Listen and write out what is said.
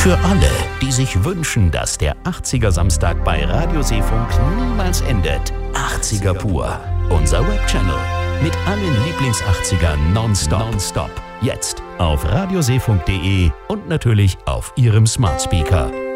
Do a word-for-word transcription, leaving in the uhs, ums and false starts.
Für alle, die sich wünschen, dass der achtziger Samstag bei Radio Seefunk niemals endet. achtziger pur, unser Webchannel. Mit allen Lieblings-achtzigern nonstop. nonstop. Jetzt auf radioseefunk punkt de und natürlich auf Ihrem Smart Speaker.